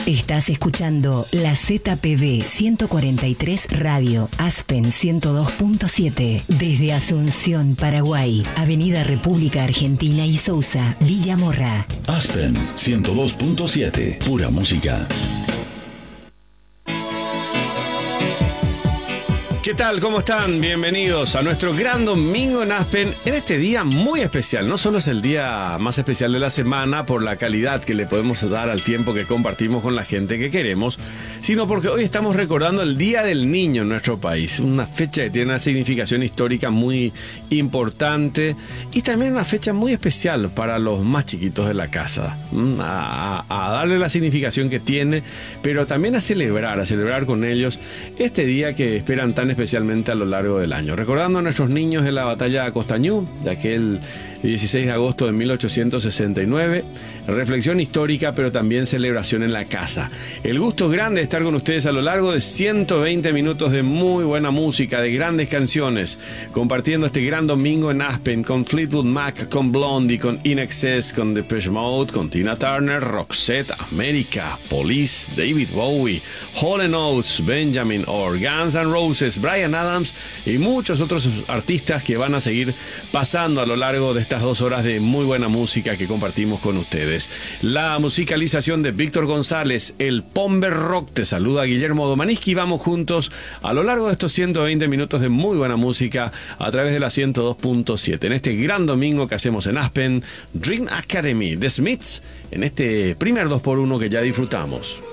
Estás escuchando la ZPB 143 Radio, Aspen 102.7, desde Asunción, Paraguay, Avenida República Argentina y Sousa, Villa Morra. Aspen 102.7, pura música. ¿Qué tal? ¿Cómo están? Bienvenidos a nuestro gran domingo en Aspen, en este día muy especial. No solo es el día más especial de la semana por la calidad que le podemos dar al tiempo que compartimos con la gente que queremos, sino porque hoy estamos recordando el Día del Niño en nuestro país. Una fecha que tiene una significación histórica muy importante y también una fecha muy especial para los más chiquitos de la casa. A darle la significación que tiene, pero también a celebrar con ellos este día que esperan tan especialmente a lo largo del año. Recordando a nuestros niños de la batalla de Costañú, de aquel 16 de agosto de 1869, reflexión histórica, pero también celebración en la casa. El gusto grande de estar con ustedes a lo largo de 120 minutos de muy buena música, de grandes canciones, compartiendo este gran domingo en Aspen con Fleetwood Mac, con Blondie, con INXS, con Depeche Mode, con Tina Turner, Roxette, América, Police, David Bowie, Hall & Oates, Benjamin Orr, Guns N' Roses, Bryan Adams y muchos otros artistas que van a seguir pasando a lo largo de estas 2 horas de muy buena música que compartimos con ustedes. La musicalización de Víctor González, el Pomber Rock, te saluda Guillermo Domaniski. Vamos juntos a lo largo de estos 120 minutos de muy buena música a través de la 102.7. En este gran domingo que hacemos en Aspen, Dream Academy, The Smiths, en este primer 2x1 que ya disfrutamos.